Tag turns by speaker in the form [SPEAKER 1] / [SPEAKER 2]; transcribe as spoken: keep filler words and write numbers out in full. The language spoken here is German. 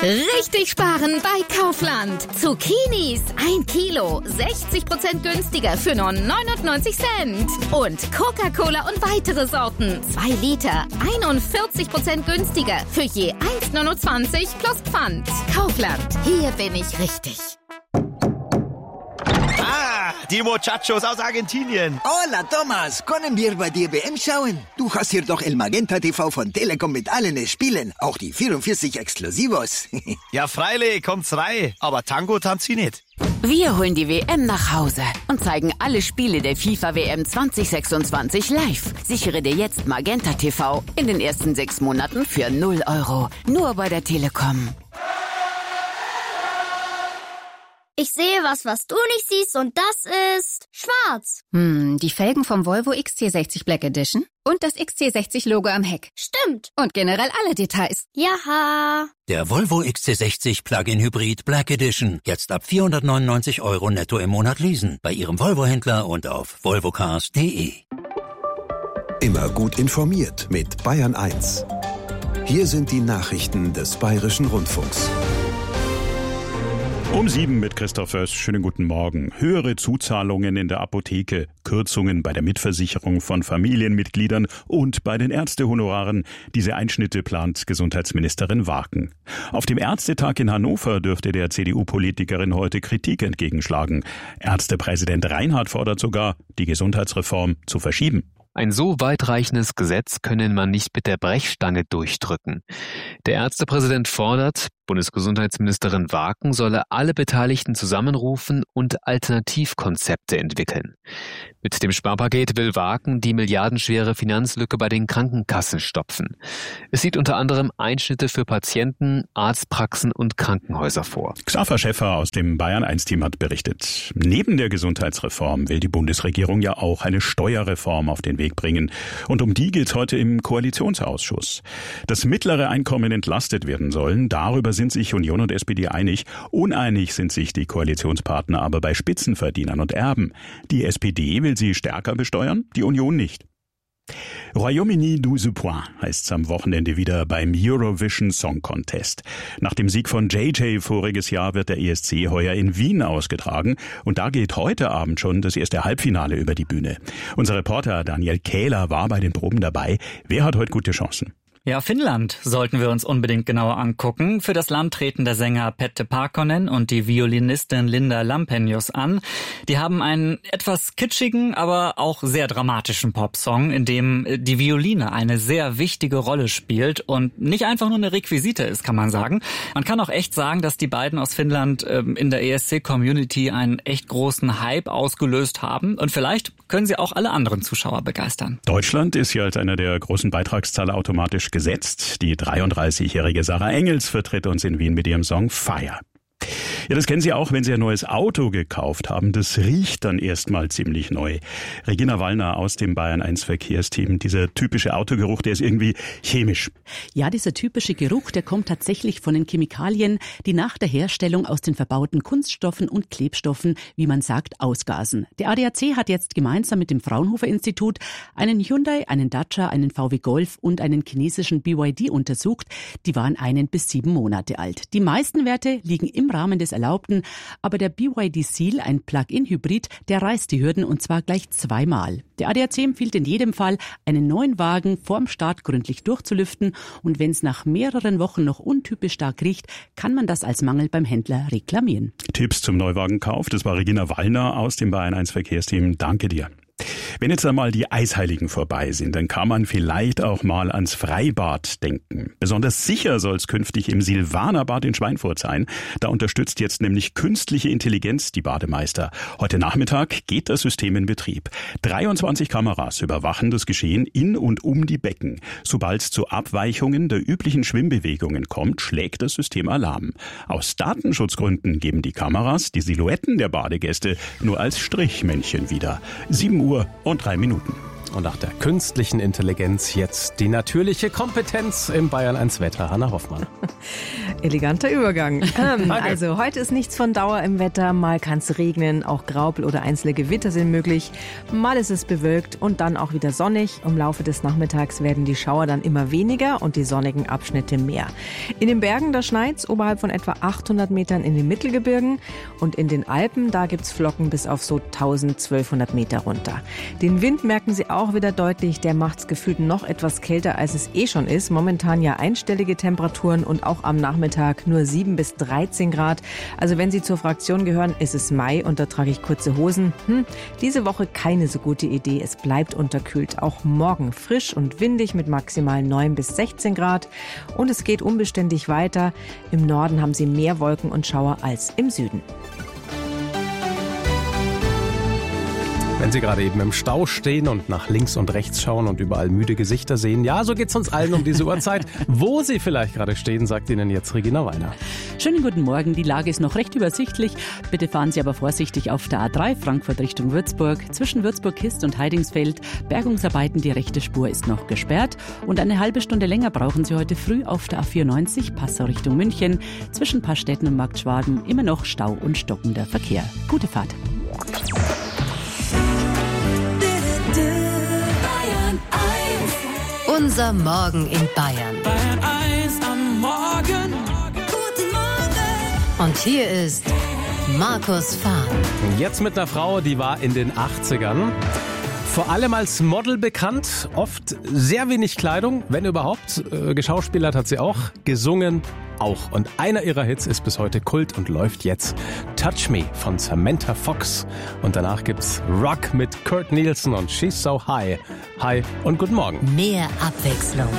[SPEAKER 1] Richtig sparen bei Kaufland. Zucchinis ein Kilo, sechzig Prozent günstiger für nur neunundneunzig Cent. Und Coca-Cola und weitere Sorten, zwei Liter, einundvierzig Prozent günstiger für je eins neunundzwanzig plus Pfand. Kaufland, hier bin ich richtig.
[SPEAKER 2] Ah, die Muchachos aus Argentinien.
[SPEAKER 3] Hola, Thomas. Können wir bei dir W M schauen? Du hast hier doch El Magenta T V von Telekom mit allen Spielen. Auch die vierundvierzig Exklusivos.
[SPEAKER 2] Ja, freilich, kommt's rein. Aber Tango tanzt sie nicht.
[SPEAKER 4] Wir holen die W M nach Hause und zeigen alle Spiele der FIFA W M zwanzig sechsundzwanzig live. Sichere dir jetzt Magenta T V in den ersten sechs Monaten für null Euro. Nur bei der Telekom.
[SPEAKER 5] Ich sehe was, was du nicht siehst, und das ist schwarz.
[SPEAKER 6] Hm, die Felgen vom Volvo X C sechzig Black Edition und das X C sechzig Logo am Heck.
[SPEAKER 5] Stimmt.
[SPEAKER 6] Und generell alle Details.
[SPEAKER 5] Jaha.
[SPEAKER 7] Der Volvo X C sechzig Plug-in Hybrid Black Edition. Jetzt ab vierhundertneunundneunzig Euro netto im Monat leasen. Bei Ihrem Volvo-Händler und auf volvocars punkt de.
[SPEAKER 8] Immer gut informiert mit Bayern eins. Hier sind die Nachrichten des Bayerischen Rundfunks.
[SPEAKER 9] Um sieben mit Christoph Oess. Schönen guten Morgen. Höhere Zuzahlungen in der Apotheke, Kürzungen bei der Mitversicherung von Familienmitgliedern und bei den Ärztehonoraren. Diese Einschnitte plant Gesundheitsministerin Waken. Auf dem Ärztetag in Hannover dürfte der C D U-Politikerin heute Kritik entgegenschlagen. Ärztepräsident Reinhardt fordert sogar, die Gesundheitsreform zu verschieben.
[SPEAKER 10] Ein so weitreichendes Gesetz könne man nicht mit der Brechstange durchdrücken. Der Ärztepräsident fordert, Bundesgesundheitsministerin Waken solle alle Beteiligten zusammenrufen und Alternativkonzepte entwickeln. Mit dem Sparpaket will Waken die milliardenschwere Finanzlücke bei den Krankenkassen stopfen. Es sieht unter anderem Einschnitte für Patienten, Arztpraxen und Krankenhäuser vor.
[SPEAKER 9] Xaver Schäffer aus dem Bayern eins Team hat berichtet. Neben der Gesundheitsreform will die Bundesregierung ja auch eine Steuerreform auf den Weg bringen. Und um die geht es heute im Koalitionsausschuss. Dass mittlere Einkommen entlastet werden sollen, darüber sind sich Union und S P D einig. Uneinig sind sich die Koalitionspartner aber bei Spitzenverdienern und Erben. Die S P D will sie stärker besteuern, die Union nicht. Royaume-Uni douze points heißt's am Wochenende wieder beim Eurovision Song Contest. Nach dem Sieg von J J voriges Jahr wird der E S C heuer in Wien ausgetragen und da geht heute Abend schon das erste Halbfinale über die Bühne. Unser Reporter Daniel Kähler war bei den Proben dabei. Wer hat heute gute Chancen?
[SPEAKER 11] Ja, Finnland sollten wir uns unbedingt genauer angucken. Für das Land treten der Sänger Pette Parkkonen und die Violinistin Linda Lampenius an. Die haben einen etwas kitschigen, aber auch sehr dramatischen Popsong, in dem die Violine eine sehr wichtige Rolle spielt und nicht einfach nur eine Requisite ist, kann man sagen. Man kann auch echt sagen, dass die beiden aus Finnland in der E S C-Community einen echt großen Hype ausgelöst haben. Und vielleicht können sie auch alle anderen Zuschauer begeistern.
[SPEAKER 9] Deutschland ist ja als einer der großen Beitragszahler automatisch gesetzt. Die dreiunddreißigjährige Sarah Engels vertritt uns in Wien mit ihrem Song Fire. Ja, das kennen Sie auch, wenn Sie ein neues Auto gekauft haben. Das riecht dann erstmal ziemlich neu. Regina Wallner aus dem Bayern eins Verkehrsteam. Dieser typische Autogeruch, der ist irgendwie chemisch.
[SPEAKER 12] Ja, dieser typische Geruch, der kommt tatsächlich von den Chemikalien, die nach der Herstellung aus den verbauten Kunststoffen und Klebstoffen, wie man sagt, ausgasen. Der A D A C hat jetzt gemeinsam mit dem Fraunhofer Institut einen Hyundai, einen Dacia, einen V W Golf und einen chinesischen B Y D untersucht. Die waren einen bis sieben Monate alt. Die meisten Werte liegen im Rahmen des Erlaubten, aber der B Y D Seal, ein Plug-in-Hybrid, der reißt die Hürden und zwar gleich zweimal. Der A D A C empfiehlt in jedem Fall, einen neuen Wagen vorm Start gründlich durchzulüften und wenn es nach mehreren Wochen noch untypisch stark riecht, kann man das als Mangel beim Händler reklamieren.
[SPEAKER 9] Tipps zum Neuwagenkauf, das war Regina Wallner aus dem Bayern eins Verkehrsteam. Danke dir. Wenn jetzt einmal die Eisheiligen vorbei sind, dann kann man vielleicht auch mal ans Freibad denken. Besonders sicher soll es künftig im Silvanerbad in Schweinfurt sein. Da unterstützt jetzt nämlich künstliche Intelligenz die Bademeister. Heute Nachmittag geht das System in Betrieb. dreiundzwanzig Kameras überwachen das Geschehen in und um die Becken. Sobald es zu Abweichungen der üblichen Schwimmbewegungen kommt, schlägt das System Alarm. Aus Datenschutzgründen geben die Kameras die Silhouetten der Badegäste nur als Strichmännchen wieder. sieben Uhr und drei Minuten.
[SPEAKER 13] Und nach der künstlichen Intelligenz jetzt die natürliche Kompetenz im Bayern eins Wetter. Hanna Hoffmann.
[SPEAKER 14] Eleganter Übergang. Ähm, also heute ist nichts von Dauer im Wetter. Mal kann es regnen, auch Graupel oder einzelne Gewitter sind möglich. Mal ist es bewölkt und dann auch wieder sonnig. Im Laufe des Nachmittags werden die Schauer dann immer weniger und die sonnigen Abschnitte mehr. In den Bergen, da schneit's oberhalb von etwa achthundert Metern in den Mittelgebirgen. Und in den Alpen, da gibt's Flocken bis auf so tausendzwölfhundert Meter runter. Den Wind merken Sie auch wieder deutlich. Der macht's gefühlt noch etwas kälter, als es eh schon ist. Momentan ja einstellige Temperaturen und auch am Nachmittag nur sieben bis dreizehn Grad. Also wenn Sie zur Fraktion gehören, ist es Mai und da trage ich kurze Hosen. Hm, diese Woche keine so gute Idee. Es bleibt unterkühlt. Auch morgen frisch und windig mit maximal neun bis sechzehn Grad. Und es geht unbeständig weiter. Im Norden haben Sie mehr Wolken und Schauer als im Süden.
[SPEAKER 13] Wenn Sie gerade eben im Stau stehen und nach links und rechts schauen und überall müde Gesichter sehen, ja, so geht's uns allen um diese Uhrzeit. Wo Sie vielleicht gerade stehen, sagt Ihnen jetzt Regina Weiner.
[SPEAKER 12] Schönen guten Morgen, die Lage ist noch recht übersichtlich. Bitte fahren Sie aber vorsichtig auf der A drei Frankfurt Richtung Würzburg. Zwischen Würzburg-Kist und Heidingsfeld Bergungsarbeiten, die rechte Spur ist noch gesperrt. Und eine halbe Stunde länger brauchen Sie heute früh auf der A vierundneunzig Passau Richtung München. Zwischen Paarstetten und Markt Schwaben immer noch Stau und stockender Verkehr. Gute Fahrt.
[SPEAKER 15] Unser Morgen in Bayern.
[SPEAKER 16] Bayern eins am Morgen.
[SPEAKER 15] Guten Morgen. Und hier ist Markus Fahn.
[SPEAKER 13] Jetzt mit einer Frau, die war in den achtzigern. Vor allem als Model bekannt, oft sehr wenig Kleidung, wenn überhaupt. Äh, geschauspielert hat sie auch, gesungen auch. Und einer ihrer Hits ist bis heute Kult und läuft jetzt. Touch Me von Samantha Fox. Und danach gibt's Rock mit Kurt Nielsen und She's So High. Hi und guten Morgen.
[SPEAKER 15] Mehr Abwechslung.